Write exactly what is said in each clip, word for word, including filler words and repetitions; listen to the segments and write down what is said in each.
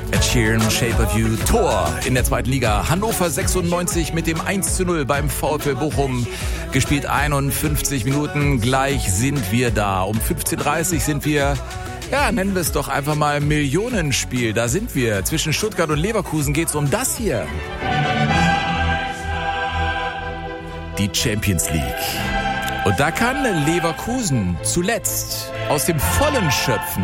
Ed Sheeran, Shape of You, Tor in der zweiten Liga. Hannover sechsundneunzig mit dem eins zu null beim VfL Bochum. Gespielt einundfünfzig Minuten. Gleich sind wir da. Um fünfzehn Uhr dreißig sind wir, ja, nennen wir es doch einfach mal Millionenspiel. Da sind wir. Zwischen Stuttgart und Leverkusen geht's um das hier. Die Champions League. Und da kann Leverkusen zuletzt aus dem Vollen schöpfen.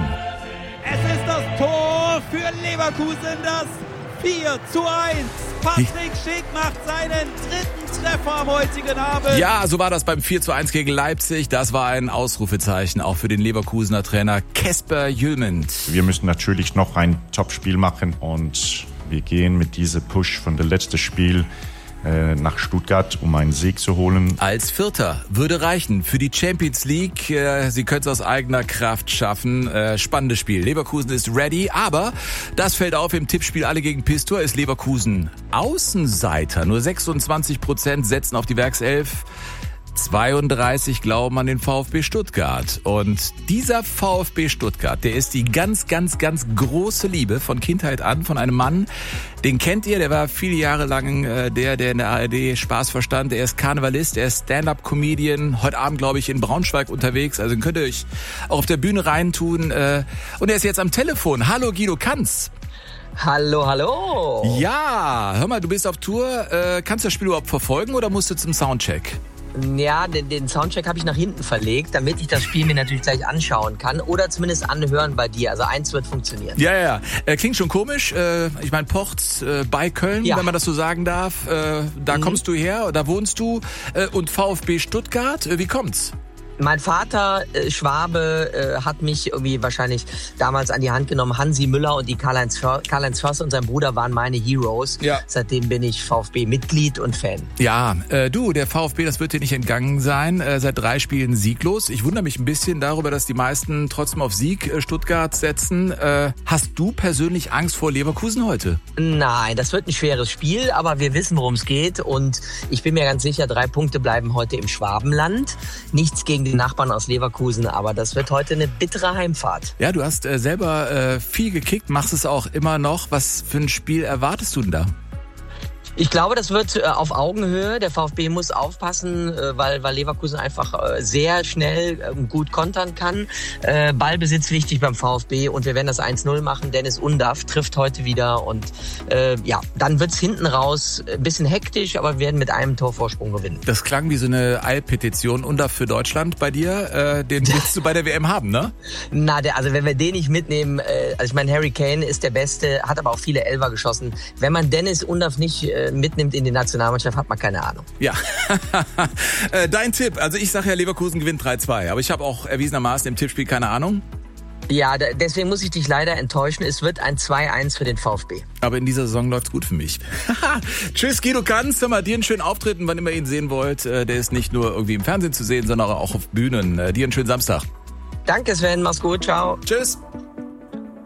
Es ist das Tor für Leverkusen, das vier zu eins. Patrick Schick macht seinen dritten Treffer am heutigen Abend. Ja, so war das beim vier zu eins gegen Leipzig. Das war ein Ausrufezeichen, auch für den Leverkusener Trainer Kasper Hjulmand. Wir müssen natürlich noch ein Topspiel machen und wir gehen mit diesem Push von dem letzten Spiel nach Stuttgart, um einen Sieg zu holen. Als Vierter würde reichen für die Champions League. Sie können es aus eigener Kraft schaffen. Spannendes Spiel. Leverkusen ist ready, aber das fällt auf im Tippspiel Alle gegen Pistor. Ist Leverkusen Außenseiter. Nur sechsundzwanzig Prozent setzen auf die Werkself. zweiunddreißig glauben an den VfB Stuttgart. Und dieser VfB Stuttgart, der ist die ganz, ganz, ganz große Liebe von Kindheit an von einem Mann, den kennt ihr, der war viele Jahre lang äh, der, der in der A R D Spaß verstand. Er ist Karnevalist, er ist Stand-Up-Comedian, heute Abend, glaube ich, in Braunschweig unterwegs. Also könnt ihr euch auch auf der Bühne reintun. Äh, und er ist jetzt am Telefon. Hallo Guido Kanz. Hallo, hallo. Ja, hör mal, du bist auf Tour. Äh, kannst du das Spiel überhaupt verfolgen oder musst du zum Soundcheck? Ja, den, den Soundcheck habe ich nach hinten verlegt, damit ich das Spiel mir natürlich gleich anschauen kann oder zumindest anhören bei dir. Also eins wird funktionieren. Ja, ja, äh, klingt schon komisch. Äh, ich meine, Pochts äh, bei Köln, ja, wenn man das so sagen darf. Äh, da mhm. kommst du her, da wohnst du. Äh, und VfB Stuttgart, äh, wie kommt's? Mein Vater, äh, Schwabe, äh, hat mich irgendwie wahrscheinlich damals an die Hand genommen. Hansi Müller und die Karl-Heinz Förster, Karl-Heinz Förster und sein Bruder waren meine Heroes. Ja. Seitdem bin ich VfB-Mitglied und Fan. Ja, äh, du, der VfB, das wird dir nicht entgangen sein. Äh, seit drei Spielen sieglos. Ich wundere mich ein bisschen darüber, dass die meisten trotzdem auf Sieg äh, Stuttgart setzen. Äh, hast du persönlich Angst vor Leverkusen heute? Nein, das wird ein schweres Spiel, aber wir wissen, worum es geht. Und ich bin mir ganz sicher, drei Punkte bleiben heute im Schwabenland. Nichts gegen den Nachbarn aus Leverkusen, aber das wird heute eine bittere Heimfahrt. Ja, du hast äh, selber äh, viel gekickt, machst es auch immer noch. Was für ein Spiel erwartest du denn da? Ich glaube, das wird äh, auf Augenhöhe. Der VfB muss aufpassen, äh, weil, weil Leverkusen einfach äh, sehr schnell äh, gut kontern kann. Äh, Ballbesitz wichtig beim VfB und wir werden das eins null machen. Dennis Undaff trifft heute wieder und äh, ja, dann wird's hinten raus ein bisschen hektisch, aber wir werden mit einem Torvorsprung gewinnen. Das klang wie so eine Eilpetition. Undaff für Deutschland bei dir. Äh, den willst du bei der W M haben, ne? Na, der, also wenn wir den nicht mitnehmen, äh, also ich meine, Harry Kane ist der Beste, hat aber auch viele Elfer geschossen. Wenn man Dennis Undaff nicht äh, mitnimmt in die Nationalmannschaft, hat man keine Ahnung. Ja, dein Tipp. Also ich sage ja, Leverkusen gewinnt drei zwei, aber ich habe auch erwiesenermaßen im Tippspiel keine Ahnung. Ja, deswegen muss ich dich leider enttäuschen. Es wird ein zwei eins für den VfB. Aber in dieser Saison läuft's gut für mich. Tschüss, Guido Kanz. Hör mal, dir einen schönen Auftritt, wann immer ihr ihn sehen wollt. Der ist nicht nur irgendwie im Fernsehen zu sehen, sondern auch auf Bühnen. Dir einen schönen Samstag. Danke, Sven. Mach's gut. Ciao. Tschüss.